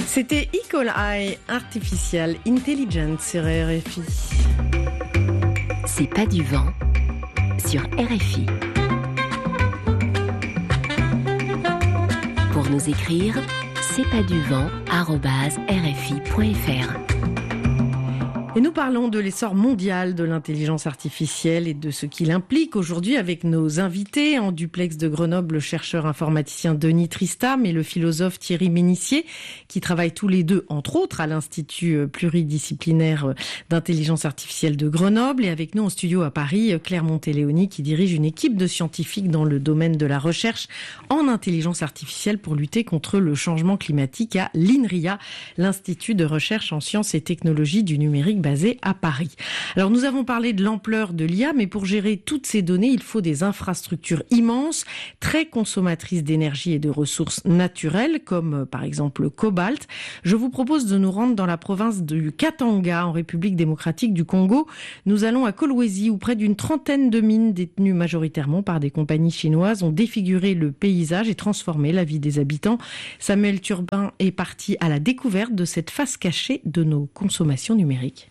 C'était Equal Eye Artificial Intelligence sur RFI. C'est pas du vent sur RFI. Pour nous écrire, c'est pas du vent@rfi.fr. Et nous parlons de l'essor mondial de l'intelligence artificielle et de ce qu'il implique aujourd'hui avec nos invités. En duplex de Grenoble, le chercheur informaticien Denis Tristam et le philosophe Thierry Ménissier, qui travaillent tous les deux, entre autres, à l'Institut pluridisciplinaire d'intelligence artificielle de Grenoble. Et avec nous en studio à Paris, Claire Monteléoni, qui dirige une équipe de scientifiques dans le domaine de la recherche en intelligence artificielle pour lutter contre le changement climatique à l'INRIA, l'Institut de recherche en sciences et technologies du numérique basé à Paris. Alors nous avons parlé de l'ampleur de l'IA, mais pour gérer toutes ces données, il faut des infrastructures immenses, très consommatrices d'énergie et de ressources naturelles, comme par exemple le cobalt. Je vous propose de nous rendre dans la province du Katanga, en République démocratique du Congo. Nous allons à Kolwezi, où près d'une trentaine de mines détenues majoritairement par des compagnies chinoises ont défiguré le paysage et transformé la vie des habitants. Samuel Turbin est parti à la découverte de cette face cachée de nos consommations numériques.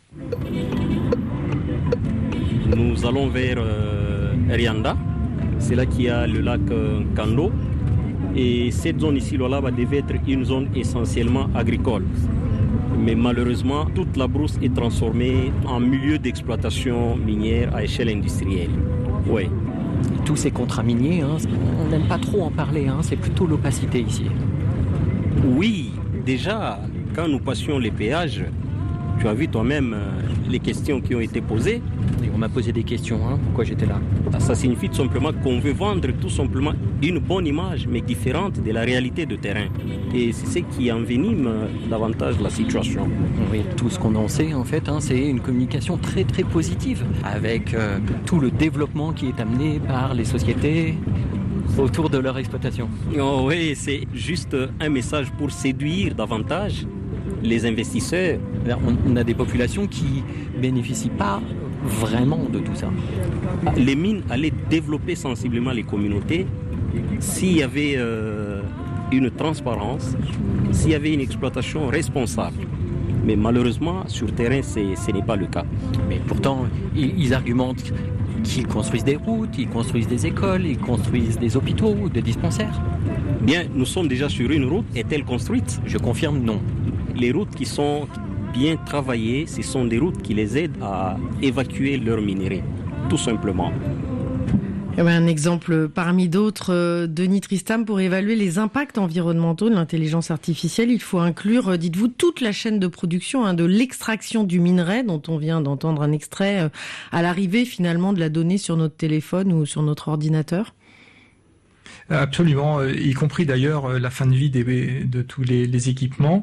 Nous allons vers Rianda, c'est là qu'il y a le lac Kando, et cette zone ici, là, devait être une zone essentiellement agricole. Mais malheureusement, toute la brousse est transformée en milieu d'exploitation minière à échelle industrielle. Oui. Tous ces contrats miniers, on n'aime pas trop en parler, c'est plutôt l'opacité ici. Oui, déjà, quand nous passions les péages, tu as vu toi-même les questions qui ont été posées. Et on m'a posé des questions, pourquoi j'étais là. Ça signifie tout simplement qu'on veut vendre tout simplement une bonne image, mais différente de la réalité de terrain. Et c'est ce qui envenime davantage la situation. Oui, tout ce qu'on en sait en fait, c'est une communication très très positive, avec tout le développement qui est amené par les sociétés autour de leur exploitation. Oh oui, c'est juste un message pour séduire davantage les investisseurs. On a des populations qui bénéficient pas vraiment de tout ça. Les mines allaient développer sensiblement les communautés s'il y avait une transparence, s'il y avait une exploitation responsable. Mais malheureusement, sur terrain, ce n'est pas le cas. Mais pourtant, ils argumentent qu'ils construisent des routes, ils construisent des écoles, ils construisent des hôpitaux, des dispensaires. Bien, nous sommes déjà sur une route. Est-elle construite ? Je confirme, non. Les routes qui sont bien travaillées, ce sont des routes qui les aident à évacuer leurs minerais, tout simplement. Un exemple parmi d'autres, Denis Tristam, pour évaluer les impacts environnementaux de l'intelligence artificielle, il faut inclure, dites-vous, toute la chaîne de production, de l'extraction du minerai, dont on vient d'entendre un extrait, à l'arrivée finalement de la donnée sur notre téléphone ou sur notre ordinateur. Absolument, y compris d'ailleurs la fin de vie de tous les équipements.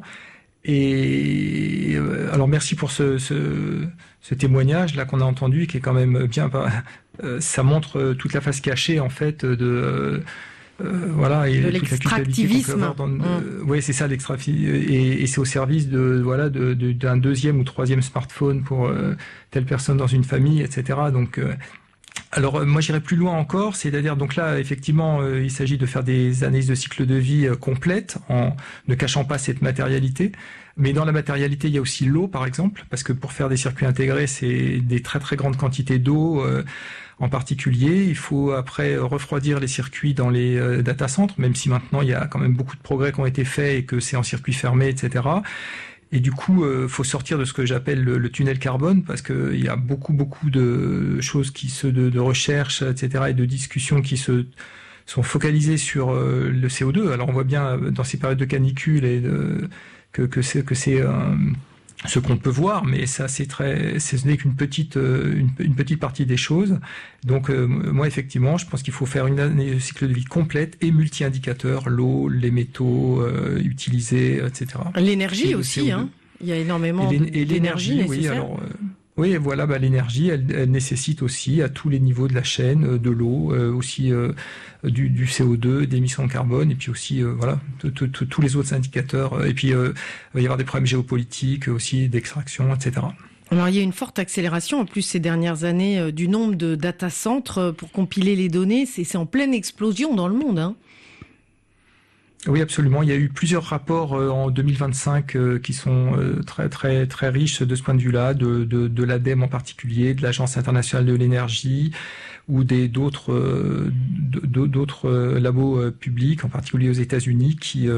Et alors merci pour ce témoignage là qu'on a entendu, qui est quand même bien. Ça montre toute la face cachée en fait de voilà, et de toute la culpabilité qu'on peut avoir oui, c'est ça, l'extractivisme, et c'est au service d'un deuxième ou troisième smartphone pour telle personne dans une famille, etc. Donc alors moi j'irais plus loin encore, c'est-à-dire donc là effectivement il s'agit de faire des analyses de cycle de vie complètes en ne cachant pas cette matérialité, mais dans la matérialité il y a aussi l'eau par exemple, parce que pour faire des circuits intégrés c'est des très très grandes quantités d'eau en particulier. Il faut après refroidir les circuits dans les data centers, même si maintenant il y a quand même beaucoup de progrès qui ont été faits et que c'est en circuit fermé, etc. Et du coup, faut sortir de ce que j'appelle le tunnel carbone, parce que il y a beaucoup de choses de recherche, etc., et de discussions qui sont focalisées sur le CO2. Alors on voit bien dans ces périodes de canicule que c'est ce qu'on peut voir, mais ça ce n'est qu'une petite partie des choses. Donc moi effectivement, je pense qu'il faut faire une année de cycle de vie complète et multi-indicateurs, l'eau, les métaux utilisés, etc. L'énergie aussi, il y a énormément d'énergie nécessaire. Oui, alors oui, voilà, l'énergie, elle nécessite aussi à tous les niveaux de la chaîne, de l'eau, aussi du CO2, d'émissions de carbone, et puis aussi voilà tous les autres indicateurs. Et puis il va y avoir des problèmes géopolitiques aussi, d'extraction, etc. Alors, il y a une forte accélération, en plus, ces dernières années, du nombre de data centres pour compiler les données. C'est en pleine explosion dans le monde, Oui, absolument. Il y a eu plusieurs rapports en 2025 qui sont très très très riches de ce point de vue-là, de l'ADEME en particulier, de l'Agence internationale de l'énergie ou d'autres labos publics, en particulier aux États-Unis, qui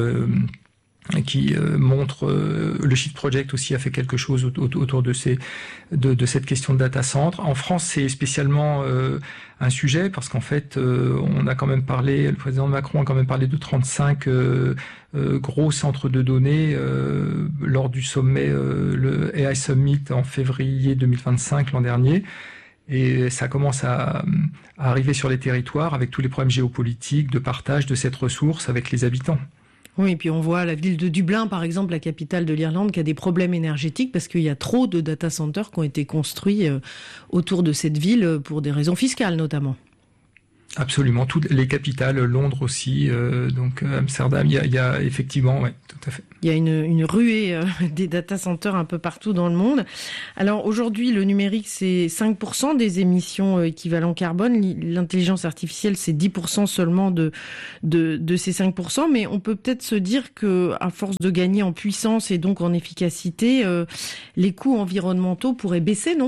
montre le Shift Project aussi a fait quelque chose autour de cette question de data center. En France, c'est spécialement un sujet parce qu'en fait, on a quand même parlé, le président Macron a quand même parlé de 35 gros centres de données lors du sommet, le AI Summit en février 2025 l'an dernier. Et ça commence à arriver sur les territoires avec tous les problèmes géopolitiques, de partage de cette ressource avec les habitants. Oui, et puis on voit la ville de Dublin, par exemple, la capitale de l'Irlande, qui a des problèmes énergétiques parce qu'il y a trop de data centers qui ont été construits autour de cette ville pour des raisons fiscales notamment. Absolument, toutes les capitales, Londres aussi, donc Amsterdam, il y a effectivement, ouais, tout à fait. Il y a une ruée des data centers un peu partout dans le monde. Alors aujourd'hui, le numérique, c'est 5% des émissions équivalent carbone. L'intelligence artificielle, c'est 10% seulement de ces 5%. Mais on peut peut-être se dire que, à force de gagner en puissance et donc en efficacité, les coûts environnementaux pourraient baisser, non ?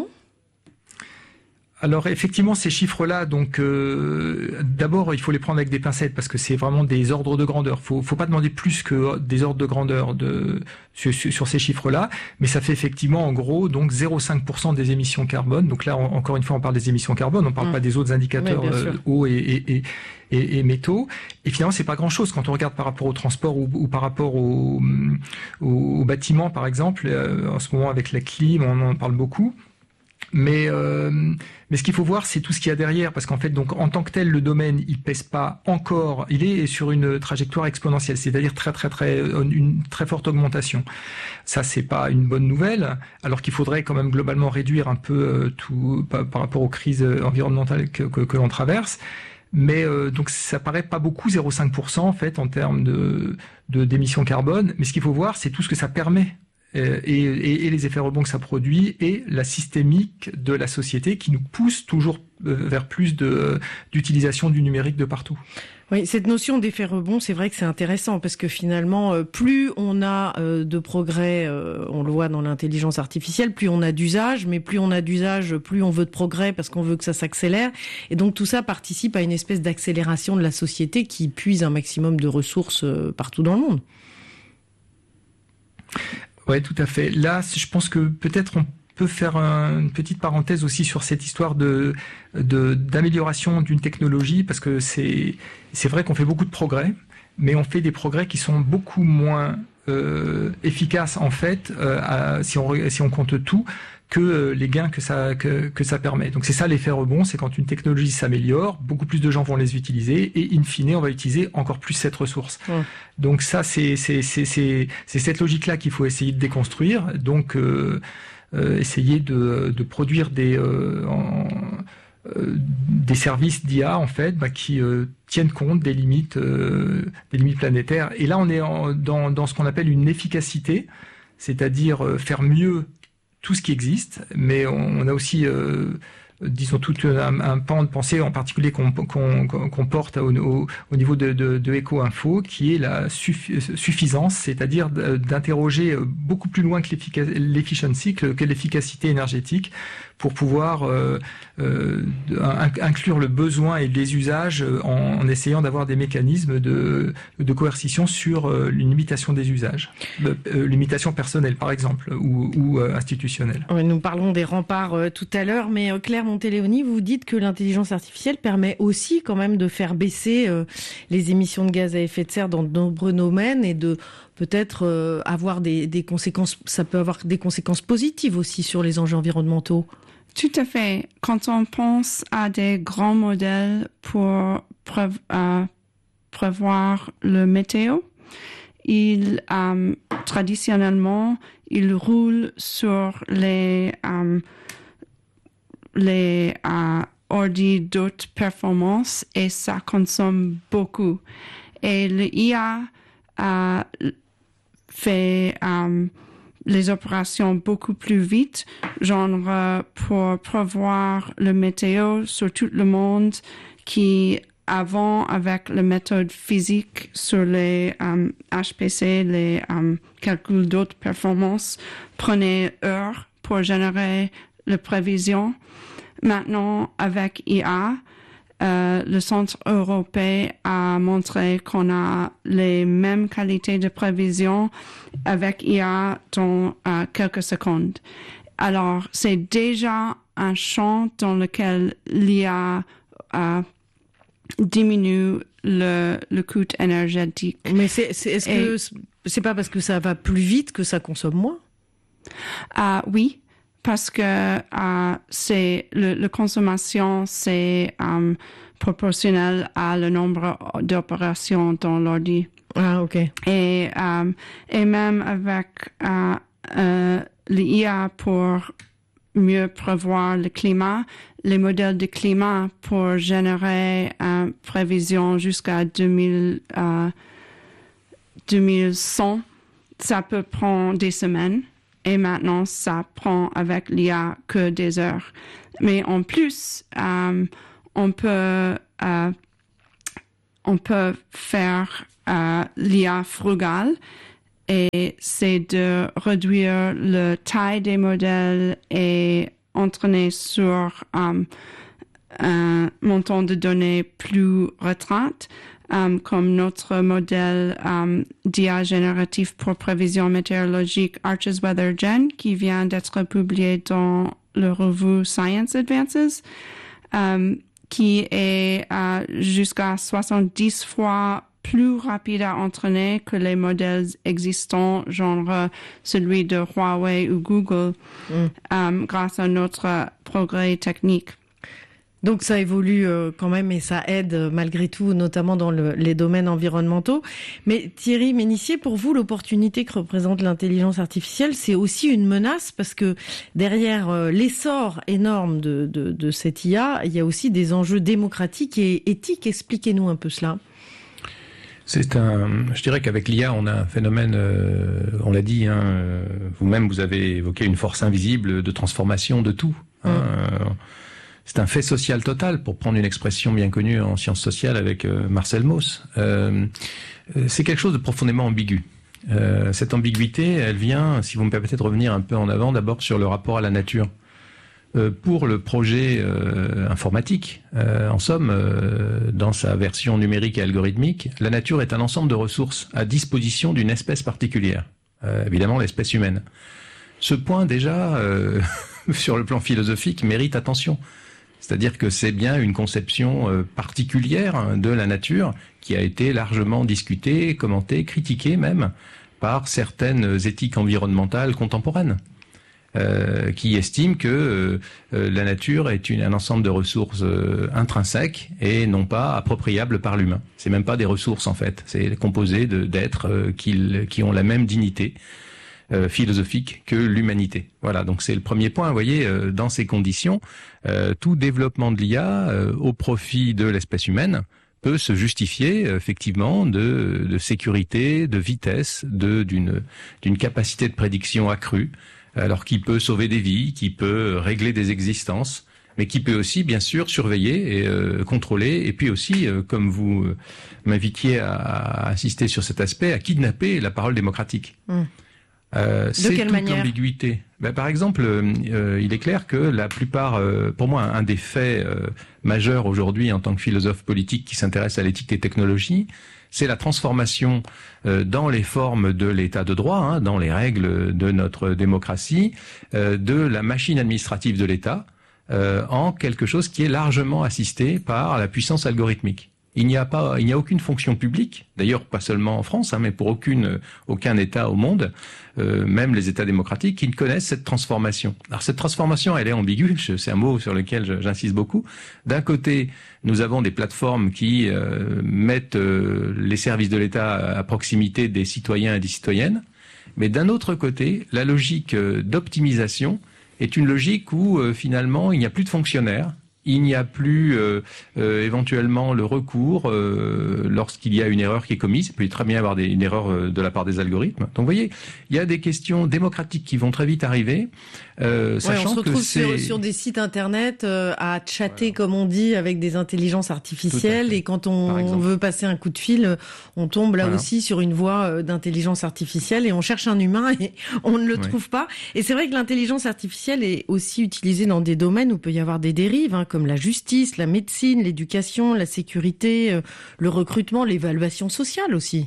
Alors effectivement, ces chiffres-là, donc d'abord il faut les prendre avec des pincettes parce que c'est vraiment des ordres de grandeur. Faut pas demander plus que des ordres de grandeur sur ces chiffres-là, mais ça fait effectivement en gros donc 0,5% des émissions carbone. Donc là encore une fois, on parle des émissions carbone, on parle pas des autres indicateurs eau et métaux. Et finalement, c'est pas grand-chose quand on regarde par rapport au transport ou par rapport au bâtiment par exemple. En ce moment avec la clim, on en parle beaucoup. Mais ce qu'il faut voir, c'est tout ce qu'il y a derrière, parce qu'en fait, donc en tant que tel, le domaine, il pèse pas encore, il est sur une trajectoire exponentielle, c'est-à-dire une très forte augmentation. Ça, c'est pas une bonne nouvelle, alors qu'il faudrait quand même globalement réduire un peu tout par rapport aux crises environnementales que l'on traverse. Mais donc ça paraît pas beaucoup, 0,5% en fait en termes d'émissions carbone. Mais ce qu'il faut voir, c'est tout ce que ça permet. Et les effets rebonds que ça produit et la systémique de la société qui nous pousse toujours vers plus d'utilisation du numérique de partout. Oui, cette notion d'effet rebond, c'est vrai que c'est intéressant parce que finalement, plus on a de progrès, on le voit dans l'intelligence artificielle, plus on a d'usage, mais plus on a d'usage, plus on veut de progrès parce qu'on veut que ça s'accélère. Et donc tout ça participe à une espèce d'accélération de la société qui puise un maximum de ressources partout dans le monde. Ouais, tout à fait. Là, je pense que peut-être on peut faire une petite parenthèse aussi sur cette histoire d'amélioration d'une technologie, parce que c'est vrai qu'on fait beaucoup de progrès, mais on fait des progrès qui sont beaucoup moins efficaces en fait, si on compte tout, que les gains que ça permet. Donc c'est ça l'effet rebond, c'est quand une technologie s'améliore, beaucoup plus de gens vont les utiliser et in fine on va utiliser encore plus cette ressource. Ouais. Donc ça c'est cette logique-là qu'il faut essayer de déconstruire. Donc essayer de produire des services d'IA en fait qui tiennent compte des limites planétaires. Et là on est dans ce qu'on appelle une efficacité, c'est-à-dire faire mieux tout ce qui existe, mais on a aussi, disons, tout un pan de pensée en particulier qu'on porte au niveau de Eco-Info, qui est la suffisance, c'est-à-dire d'interroger beaucoup plus loin que l'efficiency, que l'efficacité énergétique, pour pouvoir inclure le besoin et les usages en essayant d'avoir des mécanismes de coercition sur une limitation des usages, limitation personnelle par exemple ou institutionnelle. Oui, nous parlons des remparts tout à l'heure, mais Claire Monteléoni, vous dites que l'intelligence artificielle permet aussi quand même de faire baisser les émissions de gaz à effet de serre dans de nombreux domaines et de peut-être avoir des conséquences, ça peut avoir des conséquences positives aussi sur les enjeux environnementaux. Tout à fait. Quand on pense à des grands modèles pour prévoir le météo, traditionnellement, ils roulent sur les ordi d'haute performance et ça consomme beaucoup. Et l'IA fait les opérations beaucoup plus vite, genre pour prévoir le météo sur tout le monde qui avant, avec la méthode physique sur les HPC, les calculs d'autres performances, prenait heures pour générer la prévision. Maintenant, avec IA, le Centre européen a montré qu'on a les mêmes qualités de prévision avec IA dans quelques secondes. Alors, c'est déjà un champ dans lequel l'IA diminue le coût énergétique. Mais est-ce que c'est pas parce que ça va plus vite que ça consomme moins? Oui, parce que c'est la consommation, c'est proportionnel à le nombre d'opérations dans l'ordi. Ah, ok. Et même avec l'IA pour mieux prévoir le climat, les modèles de climat pour générer une prévision jusqu'à 2100, ça peut prendre des semaines. Et maintenant, ça prend avec l'IA que des heures. Mais en plus, on peut faire l'IA frugale, et c'est de réduire la taille des modèles et entraîner sur un montant de données plus restreint, comme notre modèle d'IA génératif pour prévision météorologique Arches Weather Gen, qui vient d'être publié dans la revue Science Advances, qui est jusqu'à 70 fois plus rapide à entraîner que les modèles existants, genre celui de Huawei ou Google, grâce à notre progrès technique. Donc ça évolue quand même et ça aide malgré tout, notamment dans les domaines environnementaux. Mais Thierry Ménissier, pour vous, l'opportunité que représente l'intelligence artificielle, c'est aussi une menace parce que derrière l'essor énorme de cette IA, il y a aussi des enjeux démocratiques et éthiques. Expliquez-nous un peu cela. Je dirais qu'avec l'IA, on a un phénomène, on l'a dit, vous-même vous avez évoqué une force invisible de transformation de tout. C'est un fait social total, pour prendre une expression bien connue en sciences sociales avec Marcel Mauss. C'est quelque chose de profondément ambigu. Cette ambiguïté, elle vient, si vous me permettez de revenir un peu en avant, d'abord sur le rapport à la nature. Pour le projet informatique, en somme, dans sa version numérique et algorithmique, la nature est un ensemble de ressources à disposition d'une espèce particulière, évidemment l'espèce humaine. Ce point déjà, sur le plan philosophique, mérite attention. C'est-à-dire que c'est bien une conception particulière de la nature qui a été largement discutée, commentée, critiquée même par certaines éthiques environnementales contemporaines. Qui estime que la nature est un ensemble de ressources intrinsèques et non pas appropriables par l'humain. C'est même pas des ressources en fait, c'est composé d'êtres qui ont la même dignité philosophique que l'humanité. Voilà, donc c'est le premier point. Vous voyez, dans ces conditions, tout développement de l'IA au profit de l'espèce humaine peut se justifier effectivement de sécurité, de vitesse, d'une capacité de prédiction accrue. Alors qui peut sauver des vies, qui peut régler des existences, mais qui peut aussi, bien sûr, surveiller et contrôler, et puis aussi, comme vous m'invitiez à insister sur cet aspect, à kidnapper la parole démocratique. De quelle manière ? L'ambiguïté. Par exemple, il est clair que la plupart, pour moi, un des faits majeurs aujourd'hui en tant que philosophe politique qui s'intéresse à l'éthique des technologies, c'est la transformation dans les formes de l'état de droit, dans les règles de notre démocratie, de la machine administrative de l'État en quelque chose qui est largement assisté par la puissance algorithmique. Il n'y a aucune fonction publique, d'ailleurs pas seulement en France, mais pour aucun État au monde, même les États démocratiques, qui ne connaissent cette transformation. Alors cette transformation, elle est ambiguë, c'est un mot sur lequel j'insiste beaucoup. D'un côté, nous avons des plateformes qui mettent les services de l'État à proximité des citoyens et des citoyennes, mais d'un autre côté, la logique d'optimisation est une logique où finalement il n'y a plus de fonctionnaires, Il n'y a plus éventuellement le recours lorsqu'il y a une erreur qui est commise. Il peut très bien y avoir une erreur de la part des algorithmes. Donc vous voyez, il y a des questions démocratiques qui vont très vite arriver. Sachant on se retrouve que sur des sites internet à chatter, comme on dit, avec des intelligences artificielles. Et quand on veut passer un coup de fil, on tombe là aussi sur une voie d'intelligence artificielle et on cherche un humain et on ne le trouve pas. Et c'est vrai que l'intelligence artificielle est aussi utilisée dans des domaines où il peut y avoir des dérives, comme la justice, la médecine, l'éducation, la sécurité, le recrutement, l'évaluation sociale aussi.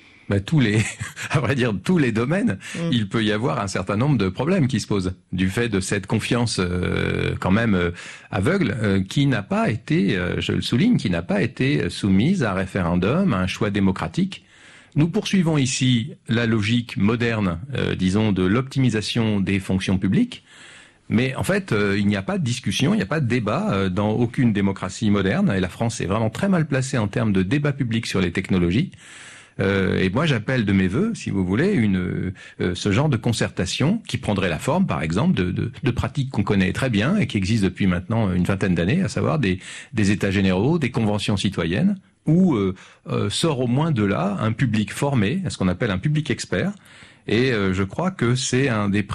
À vrai dire, tous les domaines, il peut y avoir un certain nombre de problèmes qui se posent du fait de cette confiance quand même aveugle qui n'a pas été, je le souligne, qui n'a pas été soumise à un référendum, à un choix démocratique. Nous poursuivons ici la logique moderne, disons, de l'optimisation des fonctions publiques. Mais en fait, il n'y a pas de discussion, il n'y a pas de débat dans aucune démocratie moderne. Et la France est vraiment très mal placée en termes de débat public sur les technologies. Et moi, j'appelle de mes vœux, si vous voulez, ce genre de concertation qui prendrait la forme, par exemple, de pratiques qu'on connaît très bien et qui existent depuis maintenant une vingtaine d'années, à savoir des états généraux, des conventions citoyennes, où sort au moins de là un public formé, ce qu'on appelle un public expert. Et je crois que c'est un des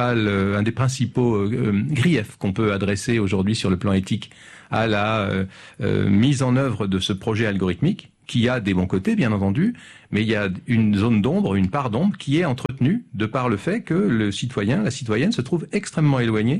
principaux griefs qu'on peut adresser aujourd'hui sur le plan éthique à la mise en œuvre de ce projet algorithmique, qui a des bons côtés, bien entendu, mais il y a une zone d'ombre, une part d'ombre qui est entretenue de par le fait que le citoyen, la citoyenne se trouve extrêmement éloigné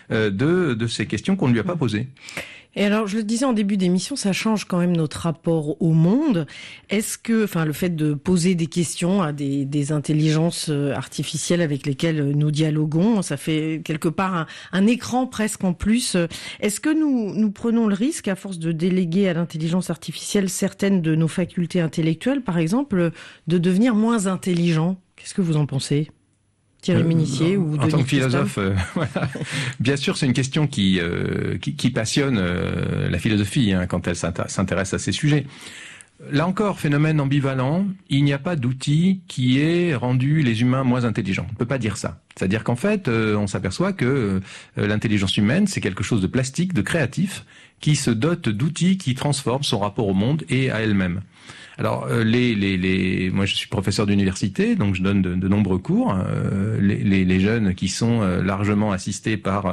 de ces questions qu'on ne lui a pas posées. Et alors, je le disais en début d'émission, ça change quand même notre rapport au monde. Est-ce que, le fait de poser des questions à des intelligences artificielles avec lesquelles nous dialoguons, ça fait quelque part un écran presque en plus. Est-ce que nous prenons le risque, à force de déléguer à l'intelligence artificielle certaines de nos facultés intellectuelles, par exemple, de devenir moins intelligents? Qu'est-ce que vous en pensez ? Thierry Munissier ou en tant que philosophe, voilà. Bien sûr, c'est une question qui passionne la philosophie quand elle s'intéresse à ces sujets. Là encore, phénomène ambivalent, il n'y a pas d'outil qui ait rendu les humains moins intelligents. On ne peut pas dire ça. C'est-à-dire qu'en fait, on s'aperçoit que l'intelligence humaine, c'est quelque chose de plastique, de créatif, qui se dote d'outils qui transforment son rapport au monde et à elle-même. Alors, moi je suis professeur d'université, donc je donne de nombreux cours. Les jeunes qui sont largement assistés par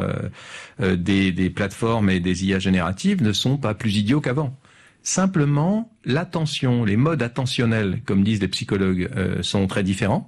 des plateformes et des IA génératives ne sont pas plus idiots qu'avant. Simplement, l'attention, les modes attentionnels, comme disent les psychologues, sont très différents.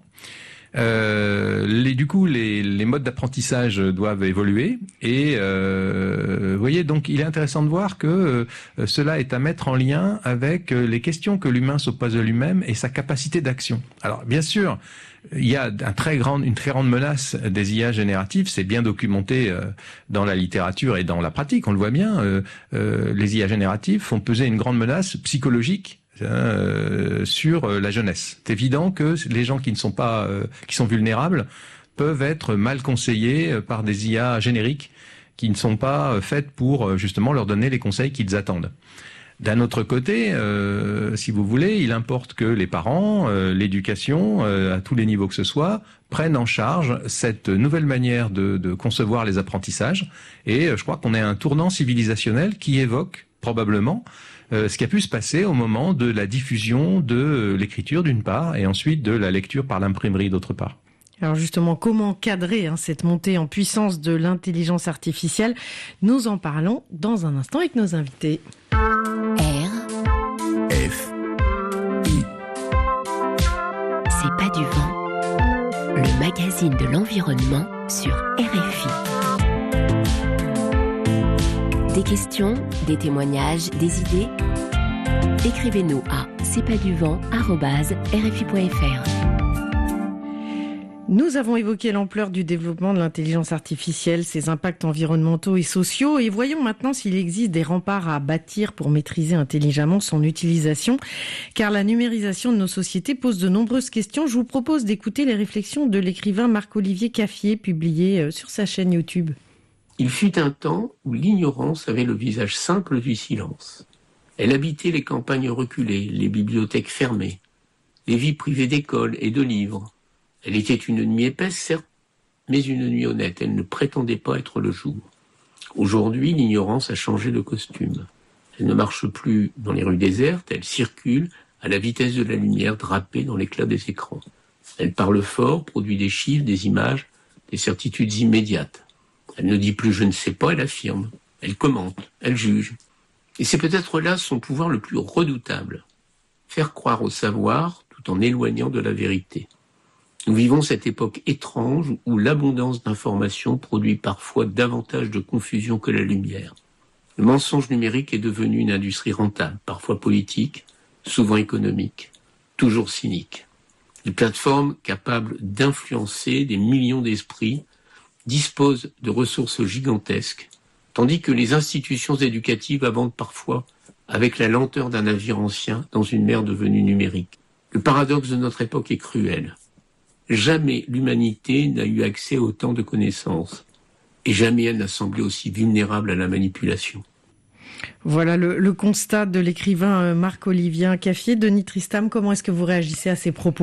Du coup, les modes d'apprentissage doivent évoluer et vous voyez, donc il est intéressant de voir que cela est à mettre en lien avec les questions que l'humain se pose à lui-même et sa capacité d'action. Alors, bien sûr, il y a une très grande menace des IA génératives, c'est bien documenté dans la littérature et dans la pratique, on le voit bien. Les IA génératives font peser une grande menace psychologique sur la jeunesse. C'est évident que les gens qui sont vulnérables peuvent être mal conseillés par des IA génériques qui ne sont pas faites pour justement leur donner les conseils qu'ils attendent. D'un autre côté, si vous voulez, il importe que les parents, l'éducation, à tous les niveaux que ce soit, prennent en charge cette nouvelle manière de concevoir les apprentissages. Et je crois qu'on est à un tournant civilisationnel qui évoque probablement ce qui a pu se passer au moment de la diffusion de l'écriture d'une part et ensuite de la lecture par l'imprimerie d'autre part. Alors justement, comment cadrer cette montée en puissance de l'intelligence artificielle? Nous en parlons dans un instant avec nos invités. C'est pas du vent, le magazine de l'environnement sur RFI. Des questions, des témoignages, des idées? Écrivez-nous à cestpaduvent@rfi.fr. Nous avons évoqué l'ampleur du développement de l'intelligence artificielle, ses impacts environnementaux et sociaux, et voyons maintenant s'il existe des remparts à bâtir pour maîtriser intelligemment son utilisation, car la numérisation de nos sociétés pose de nombreuses questions. Je vous propose d'écouter les réflexions de l'écrivain Marc-Olivier Caffier, publiées sur sa chaîne YouTube. Il fut un temps où l'ignorance avait le visage simple du silence. Elle habitait les campagnes reculées, les bibliothèques fermées, les vies privées d'écoles et de livres. Elle était une nuit épaisse, certes, mais une nuit honnête. Elle ne prétendait pas être le jour. Aujourd'hui, l'ignorance a changé de costume. Elle ne marche plus dans les rues désertes, elle circule à la vitesse de la lumière drapée dans l'éclat des écrans. Elle parle fort, produit des chiffres, des images, des certitudes immédiates. Elle ne dit plus « je ne sais pas », elle affirme. Elle commente, elle juge. Et c'est peut-être là son pouvoir le plus redoutable. Faire croire au savoir tout en éloignant de la vérité. Nous vivons cette époque étrange où l'abondance d'informations produit parfois davantage de confusion que la lumière. Le mensonge numérique est devenu une industrie rentable, parfois politique, souvent économique, toujours cynique. Les plateformes capables d'influencer des millions d'esprits disposent de ressources gigantesques, tandis que les institutions éducatives avancent parfois avec la lenteur d'un navire ancien dans une mer devenue numérique. Le paradoxe de notre époque est cruel. Jamais l'humanité n'a eu accès à autant de connaissances, et jamais elle n'a semblé aussi vulnérable à la manipulation. Voilà le constat de l'écrivain Marc-Olivier Caffier. Denis Tristram, comment est-ce que vous réagissez à ces propos ?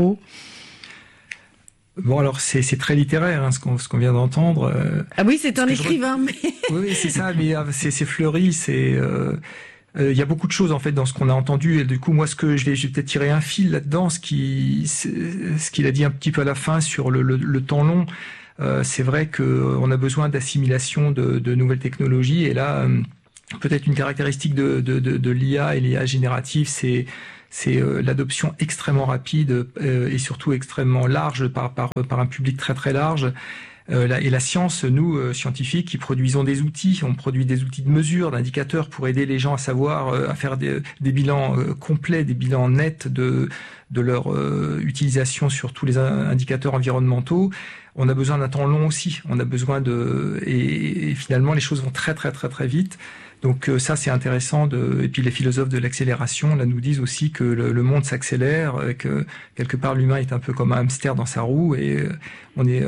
Bon, alors c'est très littéraire, ce qu'on vient d'entendre. Ah oui, c'est un écrivain, mais... Oui, c'est ça, mais c'est fleuri, il y a beaucoup de choses en fait dans ce qu'on a entendu, et du coup moi je vais peut-être tirer un fil là-dedans, ce qu'il a dit un petit peu à la fin sur le temps long. C'est vrai qu'on a besoin d'assimilation de nouvelles technologies, et là peut-être une caractéristique de l'IA et l'IA générative, c'est l'adoption extrêmement rapide et surtout extrêmement large par un public très très large. Et la science, nous, scientifiques, qui produisons des outils, on produit des outils de mesure, d'indicateurs pour aider les gens à savoir, à faire des bilans complets, des bilans nets de leur utilisation sur tous les indicateurs environnementaux. On a besoin d'un temps long aussi. On a besoin et finalement les choses vont très très très très vite. Donc ça c'est intéressant. Et puis les philosophes de l'accélération là nous disent aussi que le monde s'accélère, que quelque part l'humain est un peu comme un hamster dans sa roue, et on est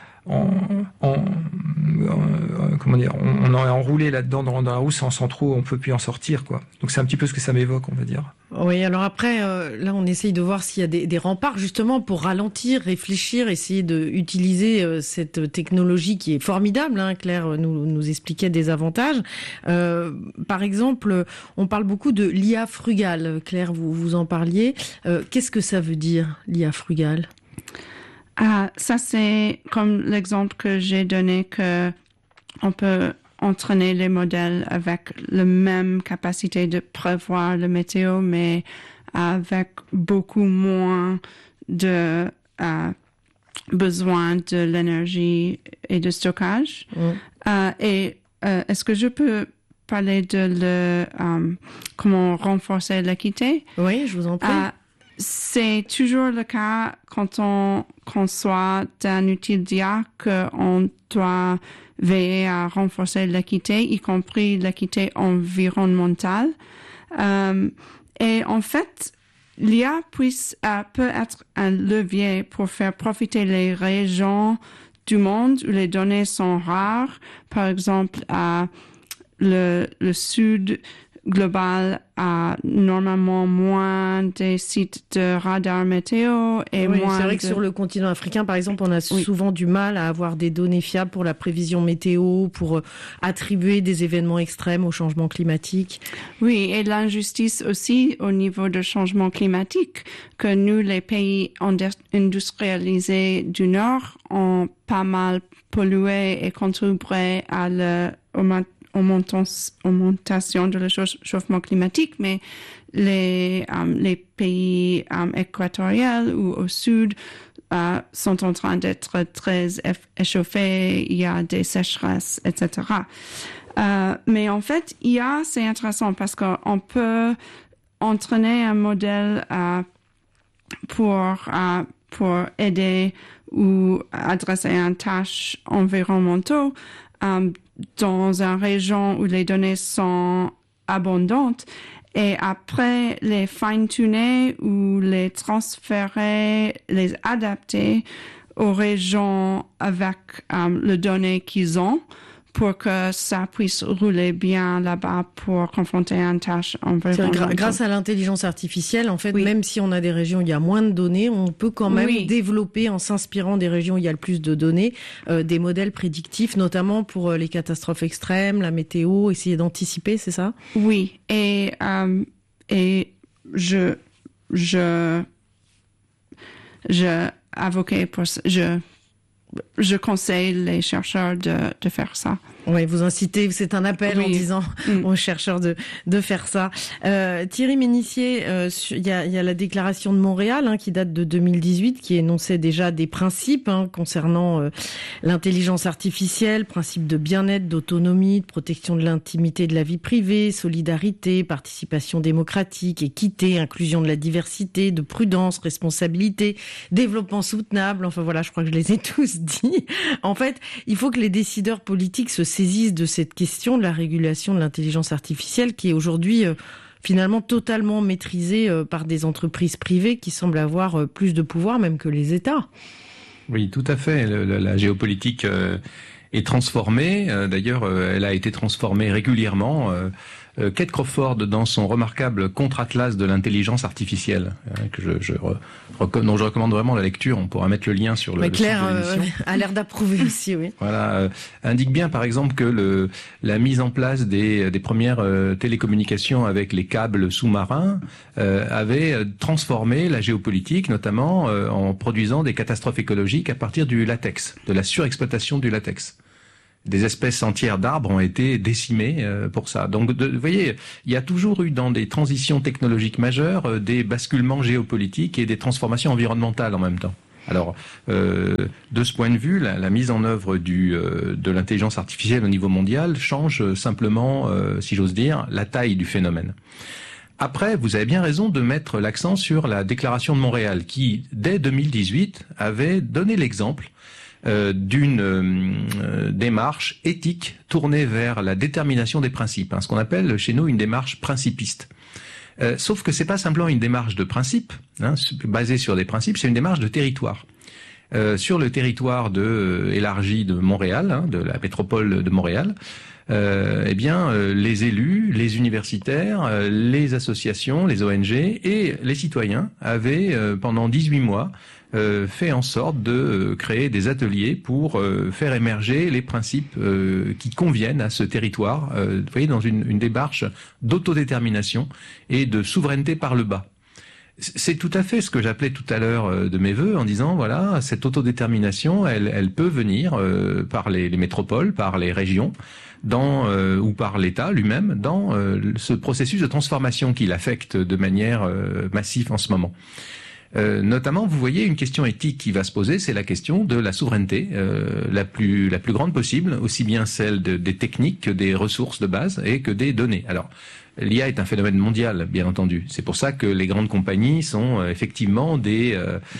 comment dire, on est enroulé là-dedans dans la roue sans trop, on peut plus en sortir, quoi. Donc c'est un petit peu ce que ça m'évoque, on va dire. Oui, alors après, là on essaye de voir s'il y a des remparts justement pour ralentir, réfléchir, essayer d'utiliser cette technologie qui est formidable, hein. Claire nous expliquait des avantages. Par exemple, on parle beaucoup de l'IA frugale. Claire, vous en parliez. Qu'est-ce que ça veut dire, l'IA frugale ? Ça, c'est comme l'exemple que j'ai donné, que on peut entraîner les modèles avec la même capacité de prévoir le météo, mais avec beaucoup moins de besoin de l'énergie et de stockage. Est-ce que je peux parler de comment renforcer l'équité? Oui, je vous en prie. C'est toujours le cas quand on conçoit un outil d'IA qu'on doit veiller à renforcer l'équité, y compris l'équité environnementale. Et en fait, l'IA peut être un levier pour faire profiter les régions du monde où les données sont rares. Par exemple, le sud global a normalement moins des sites de radar météo et oui, moins. C'est vrai que sur le continent africain, par exemple, on a souvent du mal à avoir des données fiables pour la prévision météo, pour attribuer des événements extrêmes au changement climatique. Oui, et l'injustice aussi au niveau du changement climatique, que nous, les pays industrialisés du Nord, ont pas mal pollué et contribué à l'augmentation de réchauffement climatique, mais les pays équatoriaux ou au sud sont en train d'être très échauffés, il y a des sécheresses, etc. Mais en fait, IA, c'est intéressant parce qu'on peut entraîner un modèle pour aider ou adresser une tâche environnementale dans une région où les données sont abondantes, et après les fine-tuner ou les transférer, les adapter aux régions avec les données qu'ils ont pour que ça puisse rouler bien là-bas pour confronter une tâche environnementale. Grâce à l'intelligence artificielle, en fait, même si on a des régions où il y a moins de données, on peut quand même développer, en s'inspirant des régions où il y a le plus de données, des modèles prédictifs, notamment pour les catastrophes extrêmes, la météo, essayer d'anticiper, c'est ça? Oui, et je avoquais pour ça. Je conseille les chercheurs de faire ça. Oui, vous incitez, c'est un appel en disant aux chercheurs de faire ça. Thierry Ménissier, il y a la déclaration de Montréal qui date de 2018, qui énonçait déjà des principes concernant l'intelligence artificielle, principes de bien-être, d'autonomie, de protection de l'intimité de la vie privée, solidarité, participation démocratique, équité, inclusion de la diversité, de prudence, responsabilité, développement soutenable. Enfin voilà, je crois que je les ai tous dit. En fait, il faut que les décideurs politiques se saisissent de cette question de la régulation de l'intelligence artificielle qui est aujourd'hui finalement totalement maîtrisée par des entreprises privées qui semblent avoir plus de pouvoir même que les États. Oui, tout à fait. La géopolitique est transformée. D'ailleurs, elle a été transformée régulièrement. Kate Crawford, dans son remarquable contre-atlas de l'intelligence artificielle, dont je recommande vraiment la lecture, on pourra mettre le lien sur le Claire a l'air d'approuver aussi, oui. Voilà, indique bien par exemple que la mise en place des premières télécommunications avec les câbles sous-marins avait transformé la géopolitique, notamment en produisant des catastrophes écologiques à partir du latex, de la surexploitation du latex. Des espèces entières d'arbres ont été décimées pour ça. Donc, vous voyez, il y a toujours eu dans des transitions technologiques majeures des basculements géopolitiques et des transformations environnementales en même temps. Alors, de ce point de vue, la mise en œuvre de l'intelligence artificielle au niveau mondial change simplement, si j'ose dire, la taille du phénomène. Après, vous avez bien raison de mettre l'accent sur la déclaration de Montréal qui, dès 2018, avait donné l'exemple d'une démarche éthique tournée vers la détermination des principes, ce qu'on appelle chez nous une démarche principiste. Sauf que c'est pas simplement une démarche de principe, basée sur des principes, c'est une démarche de territoire. Sur le territoire élargi de Montréal, de la métropole de Montréal, les élus, les universitaires, les associations, les ONG et les citoyens avaient pendant 18 mois fait en sorte de créer des ateliers pour faire émerger les principes qui conviennent à ce territoire, vous voyez, dans une démarche d'autodétermination et de souveraineté par le bas. C'est tout à fait ce que j'appelais tout à l'heure de mes vœux en disant, voilà, cette autodétermination, elle peut venir par les métropoles, par les régions, ou par l'État lui-même, dans ce processus de transformation qui l'affecte de manière massive en ce moment. Notamment, vous voyez, une question éthique qui va se poser, c'est la question de la souveraineté la plus grande possible, aussi bien celle des techniques que des ressources de base et que des données. Alors, l'IA est un phénomène mondial, bien entendu. C'est pour ça que les grandes compagnies sont effectivement des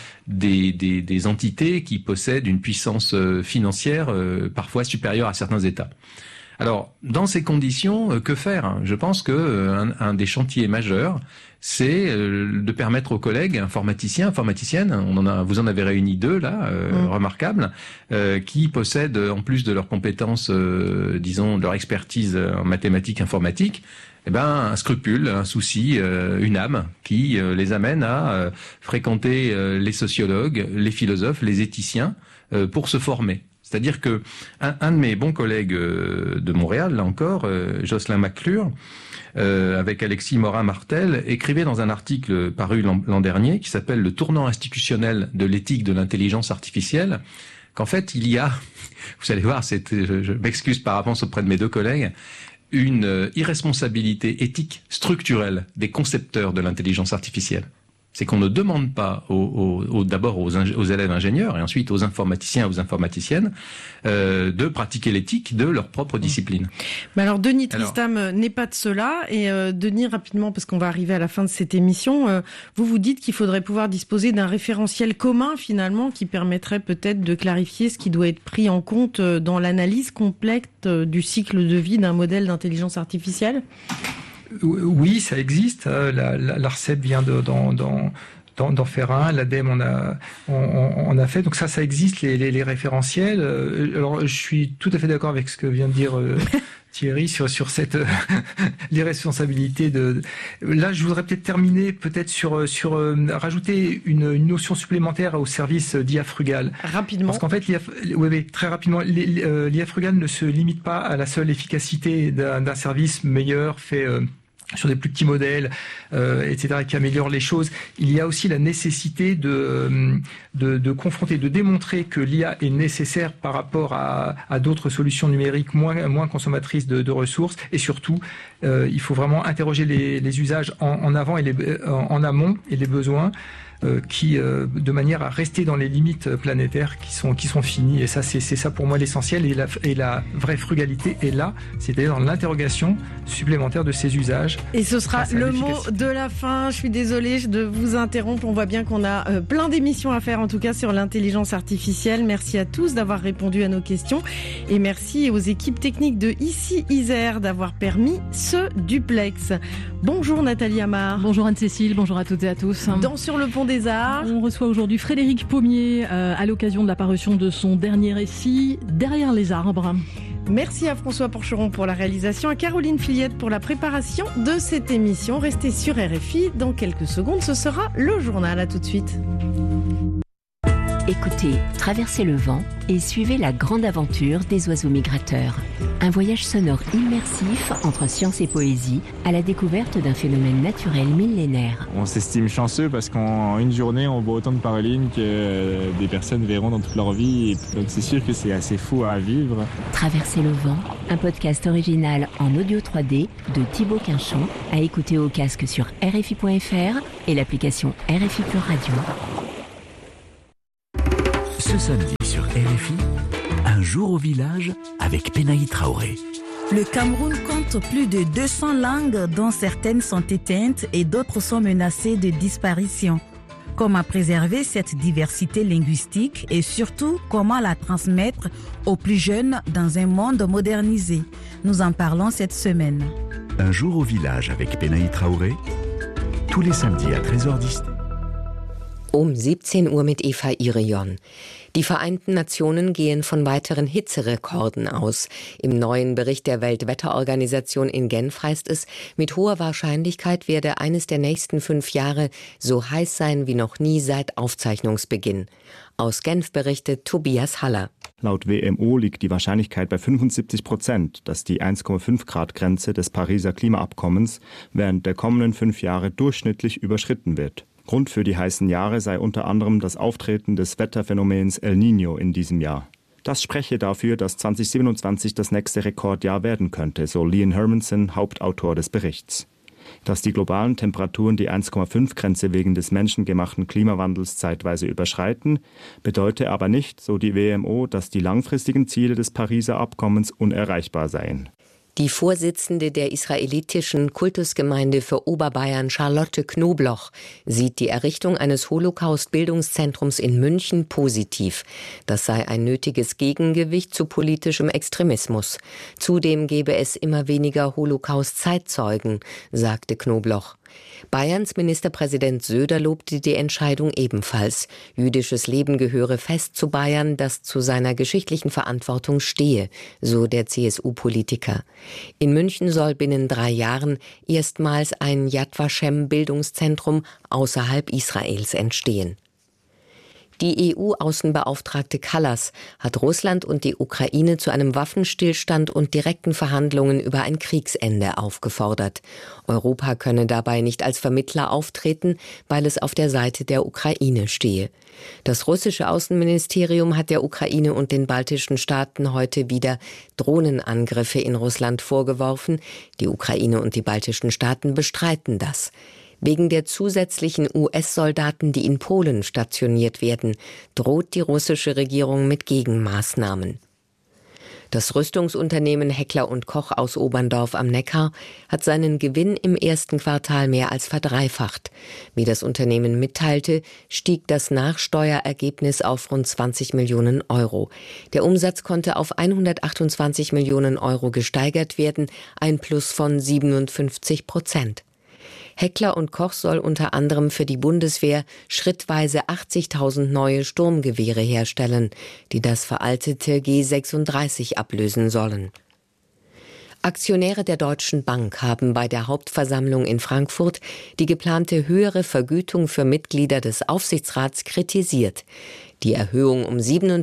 entités qui possèdent une puissance financière parfois supérieure à certains États. Alors, dans ces conditions, que faire ? Je pense que un des chantiers majeurs, c'est de permettre aux collègues informaticiens, informaticiennes, vous en avez réuni 2 là, remarquables, qui possèdent en plus de leurs compétences, disons, de leur expertise en mathématiques, informatique, un scrupule, un souci, une âme qui les amène à fréquenter les sociologues, les philosophes, les éthiciens pour se former. C'est-à-dire que un de mes bons collègues de Montréal, là encore, Jocelyn McClure, avec Alexis Morin-Martel, écrivait dans un article paru l'an dernier qui s'appelle « Le tournant institutionnel de l'éthique de l'intelligence artificielle », qu'en fait, il y a, vous allez voir, je m'excuse par avance auprès de mes 2 collègues, une irresponsabilité éthique structurelle des concepteurs de l'intelligence artificielle. C'est qu'on ne demande pas d'abord aux élèves ingénieurs et ensuite aux informaticiens et aux informaticiennes de pratiquer l'éthique de leur propre discipline. Mais alors Denis Tristam n'est pas de cela et Denis, rapidement, parce qu'on va arriver à la fin de cette émission, vous dites qu'il faudrait pouvoir disposer d'un référentiel commun finalement qui permettrait peut-être de clarifier ce qui doit être pris en compte dans l'analyse complète du cycle de vie d'un modèle d'intelligence artificielle ? Oui, ça existe. L'ARCEP vient d'en faire un. L'ADEME en a fait. Donc ça existe, les référentiels. Alors, je suis tout à fait d'accord avec ce que vient de dire Thierry sur cette l'irresponsabilité de. Là, je voudrais peut-être terminer sur rajouter une notion supplémentaire au service d'IA Frugal. Rapidement. Parce qu'en fait, très rapidement, l'IA Frugal ne se limite pas à la seule efficacité d'un service meilleur fait sur des plus petits modèles, etc., qui améliorent les choses. Il y a aussi la nécessité de confronter, de démontrer que l'IA est nécessaire par rapport à d'autres solutions numériques moins consommatrices de ressources. Et surtout, il faut vraiment interroger les usages en avant et en amont et les besoins. De manière à rester dans les limites planétaires qui sont finies. Et ça, c'est ça pour moi l'essentiel. Et la vraie frugalité est là, c'est-à-dire dans l'interrogation supplémentaire de ces usages. Et ce sera le mot de la fin. Je suis désolée de vous interrompre. On voit bien qu'on a plein d'émissions à faire, en tout cas sur l'intelligence artificielle. Merci à tous d'avoir répondu à nos questions. Et merci aux équipes techniques de Ici Isère d'avoir permis ce duplex. Bonjour Nathalie Amar. Bonjour Anne-Cécile, bonjour à toutes et à tous. Dans Sur le pont des Arts. On reçoit aujourd'hui Frédéric Pommier à l'occasion de la parution de son dernier récit, Derrière les arbres. Merci à François Porcheron pour la réalisation, à Caroline Fillette pour la préparation de cette émission. Restez sur RFI, dans quelques secondes, ce sera le journal. À tout de suite. Écoutez Traversez le vent et suivez la grande aventure des oiseaux migrateurs. Un voyage sonore immersif entre science et poésie à la découverte d'un phénomène naturel millénaire. On s'estime chanceux parce qu'en une journée, on voit autant de parolines que des personnes verront dans toute leur vie. Et donc c'est sûr que c'est assez fou à vivre. Traverser le vent, un podcast original en audio 3D de Thibaut Quinchon, à écouter au casque sur RFI.fr et l'application RFI Pure Radio. Ce samedi sur RFI, un jour au village avec Penaï Traoré. Le Cameroun compte plus de 200 langues dont certaines sont éteintes et d'autres sont menacées de disparition. Comment préserver cette diversité linguistique et surtout comment la transmettre aux plus jeunes dans un monde modernisé? Nous en parlons cette semaine. Un jour au village avec Penaï Traoré, tous les samedis à 13h10. 17 Uhr mit Eva Irion. Die Vereinten Nationen gehen von weiteren Hitzerekorden aus. Im neuen Bericht der Weltwetterorganisation in Genf heißt es, mit hoher Wahrscheinlichkeit werde eines der nächsten 5 Jahre so heiß sein wie noch nie seit Aufzeichnungsbeginn. Aus Genf berichtet Tobias Haller. Laut WMO liegt die Wahrscheinlichkeit bei 75%, dass die 1,5-Grad-Grenze des Pariser Klimaabkommens während der kommenden 5 Jahre durchschnittlich überschritten wird. Grund für die heißen Jahre sei unter anderem das Auftreten des Wetterphänomens El Niño in diesem Jahr. Das spreche dafür, dass 2027 das nächste Rekordjahr werden könnte, so Lian Hermanson, Hauptautor des Berichts. Dass die globalen Temperaturen die 1,5-Grenze wegen des menschengemachten Klimawandels zeitweise überschreiten, bedeute aber nicht, so die WMO, dass die langfristigen Ziele des Pariser Abkommens unerreichbar seien. Die Vorsitzende der israelitischen Kultusgemeinde für Oberbayern, Charlotte Knobloch, sieht die Errichtung eines Holocaust-Bildungszentrums in München positiv. Das sei ein nötiges Gegengewicht zu politischem Extremismus. Zudem gebe es immer weniger Holocaust-Zeitzeugen, sagte Knobloch. Bayerns Ministerpräsident Söder lobte die Entscheidung ebenfalls. Jüdisches Leben gehöre fest zu Bayern, das zu seiner geschichtlichen Verantwortung stehe, so der CSU-Politiker. In München soll binnen 3 Jahren erstmals ein Yad Vashem-Bildungszentrum außerhalb Israels entstehen. Die EU-Außenbeauftragte Kallas hat Russland und die Ukraine zu einem Waffenstillstand und direkten Verhandlungen über ein Kriegsende aufgefordert. Europa könne dabei nicht als Vermittler auftreten, weil es auf der Seite der Ukraine stehe. Das russische Außenministerium hat der Ukraine und den baltischen Staaten heute wieder Drohnenangriffe in Russland vorgeworfen. Die Ukraine und die baltischen Staaten bestreiten das. Wegen der zusätzlichen US-Soldaten, die in Polen stationiert werden, droht die russische Regierung mit Gegenmaßnahmen. Das Rüstungsunternehmen Heckler & Koch aus Oberndorf am Neckar hat seinen Gewinn im ersten Quartal mehr als verdreifacht. Wie das Unternehmen mitteilte, stieg das Nachsteuerergebnis auf rund 20 Millionen Euro. Der Umsatz konnte auf 128 Millionen Euro gesteigert werden, ein Plus von 57%. Heckler & Koch soll unter anderem für die Bundeswehr schrittweise 80.000 neue Sturmgewehre herstellen, die das veraltete G36 ablösen sollen. Aktionäre der Deutschen Bank haben bei der Hauptversammlung in Frankfurt die geplante höhere Vergütung für Mitglieder des Aufsichtsrats kritisiert. Die Erhöhung um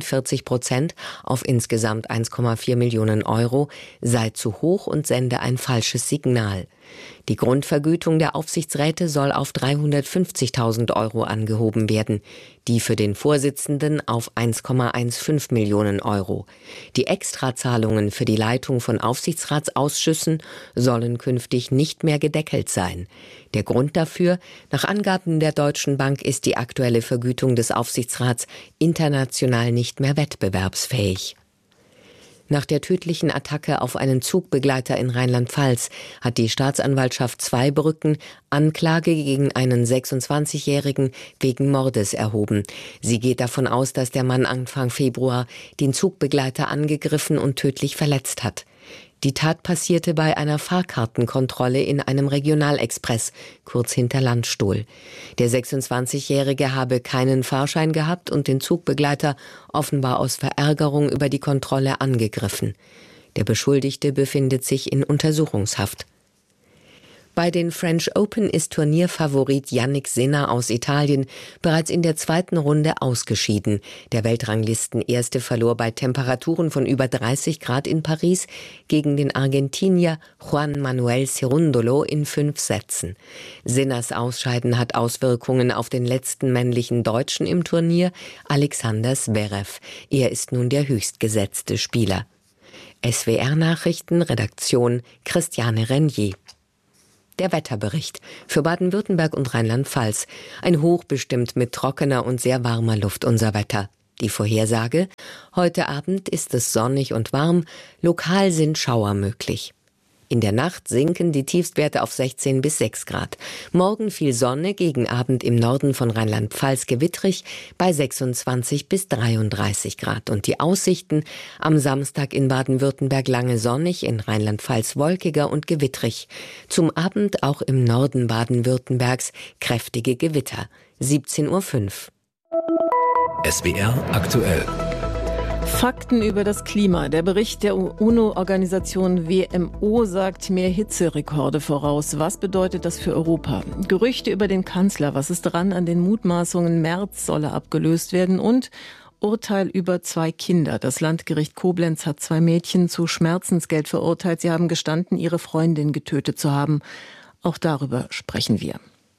47% auf insgesamt 1,4 Millionen Euro sei zu hoch und sende ein falsches Signal. Die Grundvergütung der Aufsichtsräte soll auf 350.000 Euro angehoben werden, die für den Vorsitzenden auf 1,15 Millionen Euro. Die Extrazahlungen für die Leitung von Aufsichtsratsausschüssen sollen künftig nicht mehr gedeckelt sein. Der Grund dafür, nach Angaben der Deutschen Bank, ist die aktuelle Vergütung des Aufsichtsrats international nicht mehr wettbewerbsfähig. Nach der tödlichen Attacke auf einen Zugbegleiter in Rheinland-Pfalz hat die Staatsanwaltschaft Zweibrücken Anklage gegen einen 26-Jährigen wegen Mordes erhoben. Sie geht davon aus, dass der Mann Anfang Februar den Zugbegleiter angegriffen und tödlich verletzt hat. Die Tat passierte bei einer Fahrkartenkontrolle in einem Regionalexpress, kurz hinter Landstuhl. Der 26-Jährige habe keinen Fahrschein gehabt und den Zugbegleiter offenbar aus Verärgerung über die Kontrolle angegriffen. Der Beschuldigte befindet sich in Untersuchungshaft. Bei den French Open ist Turnierfavorit Jannik Sinner aus Italien bereits in der zweiten Runde ausgeschieden. Der Weltranglistenerste verlor bei Temperaturen von über 30 Grad in Paris gegen den Argentinier Juan Manuel Cerúndolo in 5 Sätzen. Sinners Ausscheiden hat Auswirkungen auf den letzten männlichen Deutschen im Turnier, Alexander Zverev. Er ist nun der höchstgesetzte Spieler. SWR-Nachrichten, Redaktion Christiane Renier. Der Wetterbericht für Baden-Württemberg und Rheinland-Pfalz. Ein Hoch bestimmt mit trockener und sehr warmer Luft unser Wetter. Die Vorhersage: Heute Abend ist es sonnig und warm, lokal sind Schauer möglich. In der Nacht sinken die Tiefstwerte auf 16 bis 6 Grad. Morgen viel Sonne, gegen Abend im Norden von Rheinland-Pfalz gewittrig bei 26 bis 33 Grad. Und die Aussichten: am Samstag in Baden-Württemberg lange sonnig, in Rheinland-Pfalz wolkiger und gewittrig. Zum Abend auch im Norden Baden-Württembergs kräftige Gewitter. 17:05 Uhr. SWR aktuell. Fakten über das Klima. Der Bericht der UNO-Organisation WMO sagt mehr Hitzerekorde voraus. Was bedeutet das für Europa? Gerüchte über den Kanzler. Was ist dran an den Mutmaßungen, Merz solle abgelöst werden? Und Urteil über 2 Kinder. Das Landgericht Koblenz hat 2 Mädchen zu Schmerzensgeld verurteilt. Sie haben gestanden, ihre Freundin getötet zu haben. Auch darüber sprechen wir.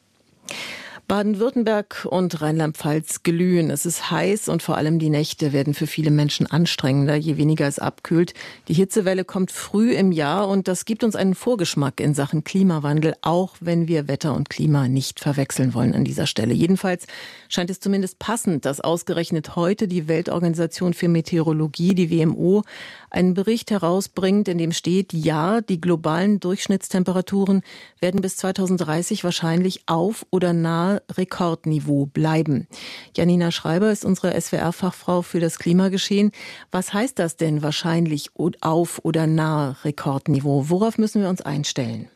Baden-Württemberg und Rheinland-Pfalz glühen. Es ist heiß und vor allem die Nächte werden für viele Menschen anstrengender, je weniger es abkühlt. Die Hitzewelle kommt früh im Jahr und das gibt uns einen Vorgeschmack in Sachen Klimawandel, auch wenn wir Wetter und Klima nicht verwechseln wollen an dieser Stelle. Jedenfalls scheint es zumindest passend, dass ausgerechnet heute die Weltorganisation für Meteorologie, die WMO, einen Bericht herausbringt, in dem steht: Ja, die globalen Durchschnittstemperaturen werden bis 2030 wahrscheinlich auf oder nahe Rekordniveau bleiben. Janina Schreiber ist unsere SWR-Fachfrau für das Klimageschehen. Was heißt das denn wahrscheinlich auf oder nahe Rekordniveau? Worauf müssen wir uns einstellen?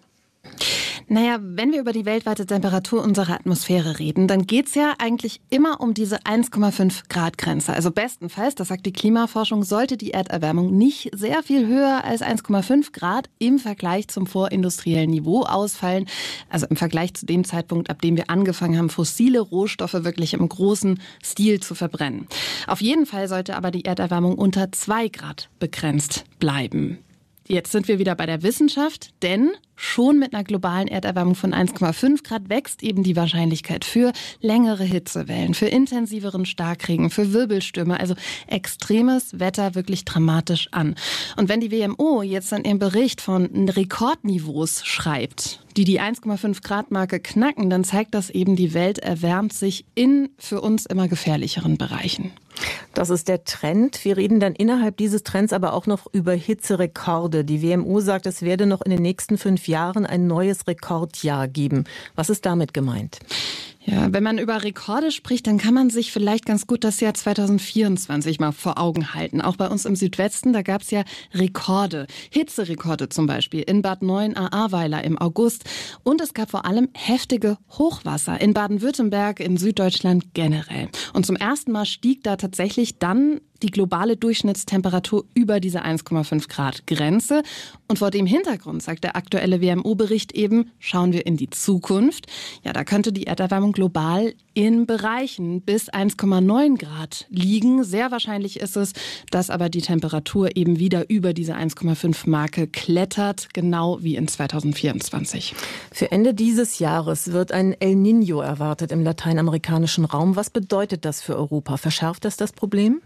Naja, wenn wir über die weltweite Temperatur unserer Atmosphäre reden, dann geht's ja eigentlich immer um diese 1,5 Grad Grenze. Also bestenfalls, das sagt die Klimaforschung, sollte die Erderwärmung nicht sehr viel höher als 1,5 Grad im Vergleich zum vorindustriellen Niveau ausfallen. Also im Vergleich zu dem Zeitpunkt, ab dem wir angefangen haben, fossile Rohstoffe wirklich im großen Stil zu verbrennen. Auf jeden Fall sollte aber die Erderwärmung unter 2 Grad begrenzt bleiben. Jetzt sind wir wieder bei der Wissenschaft, denn schon mit einer globalen Erderwärmung von 1,5 Grad wächst eben die Wahrscheinlichkeit für längere Hitzewellen, für intensiveren Starkregen, für Wirbelstürme, also extremes Wetter wirklich dramatisch an. Und wenn die WMO jetzt in ihrem Bericht von Rekordniveaus schreibt, die 1,5 Grad Marke knacken, dann zeigt das eben, die Welt erwärmt sich in für uns immer gefährlicheren Bereichen. Das ist der Trend. Wir reden dann innerhalb dieses Trends aber auch noch über Hitzerekorde. Die WMO sagt, es werde noch in den nächsten 5 Jahren ein neues Rekordjahr geben. Was ist damit gemeint? Ja, wenn man über Rekorde spricht, dann kann man sich vielleicht ganz gut das Jahr 2024 mal vor Augen halten. Auch bei uns im Südwesten, da gab es ja Rekorde. Hitzerekorde zum Beispiel in Bad Neuenahr-Ahrweiler im August. Und es gab vor allem heftige Hochwasser in Baden-Württemberg, in Süddeutschland generell. Und zum ersten Mal stieg da tatsächlich dann die globale Durchschnittstemperatur über diese 1,5 Grad Grenze. Und vor dem Hintergrund, sagt der aktuelle WMO-Bericht eben, schauen wir in die Zukunft. Ja, da könnte die Erderwärmung global in Bereichen bis 1,9 Grad liegen. Sehr wahrscheinlich ist es, dass aber die Temperatur eben wieder über diese 1,5 Marke klettert, genau wie in 2024. Für Ende dieses Jahres wird ein El Niño erwartet im lateinamerikanischen Raum. Was bedeutet das für Europa? Verschärft das Problem?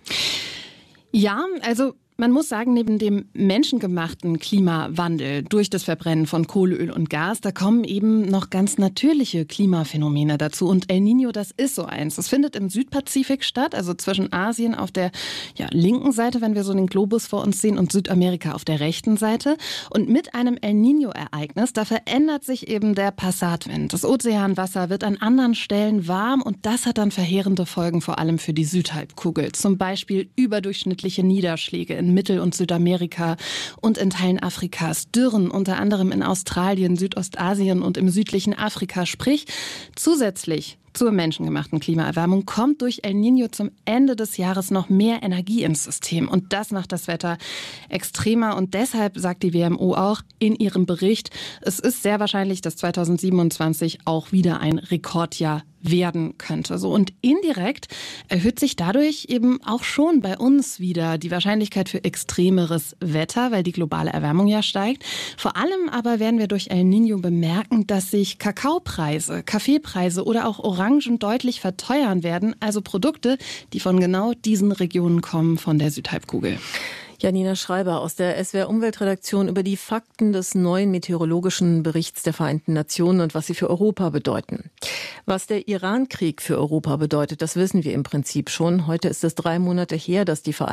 Ja, also man muss sagen, neben dem menschengemachten Klimawandel durch das Verbrennen von Kohle, Öl und Gas, da kommen eben noch ganz natürliche Klimaphänomene dazu. Und El Niño, das ist so eins. Das findet im Südpazifik statt, also zwischen Asien auf der linken Seite, wenn wir so den Globus vor uns sehen, und Südamerika auf der rechten Seite. Und mit einem El Niño-Ereignis, da verändert sich eben der Passatwind. Das Ozeanwasser wird an anderen Stellen warm und das hat dann verheerende Folgen, vor allem für die Südhalbkugel. Zum Beispiel überdurchschnittliche Niederschläge in Mittel- und Südamerika und in Teilen Afrikas, Dürren, unter anderem in Australien, Südostasien und im südlichen Afrika. Sprich, zusätzlich zur menschengemachten Klimaerwärmung kommt durch El Niño zum Ende des Jahres noch mehr Energie ins System. Und das macht das Wetter extremer. Und deshalb sagt die WMO auch in ihrem Bericht, es ist sehr wahrscheinlich, dass 2027 auch wieder ein Rekordjahr werden könnte. So, und indirekt erhöht sich dadurch eben auch schon bei uns wieder die Wahrscheinlichkeit für extremeres Wetter, weil die globale Erwärmung ja steigt. Vor allem aber werden wir durch El Niño bemerken, dass sich Kakaopreise, Kaffeepreise oder auch Orangen deutlich verteuern werden. Also Produkte, die von genau diesen Regionen kommen, von der Südhalbkugel. Janina Schreiber aus der SWR-Umweltredaktion über die Fakten des neuen meteorologischen Berichts der Vereinten Nationen und was sie für Europa bedeuten. Was der Iran-Krieg für Europa bedeutet, das wissen wir im Prinzip schon. Heute ist es 3 Monate her, dass die Vereinten